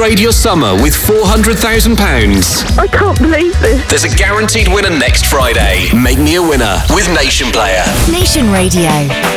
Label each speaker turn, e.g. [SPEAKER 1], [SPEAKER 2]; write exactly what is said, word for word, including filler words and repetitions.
[SPEAKER 1] upgrade your summer with four hundred thousand pounds.
[SPEAKER 2] I can't believe this.
[SPEAKER 1] There's a guaranteed winner next Friday. Make me a winner with Nation Player.
[SPEAKER 3] Nation Radio.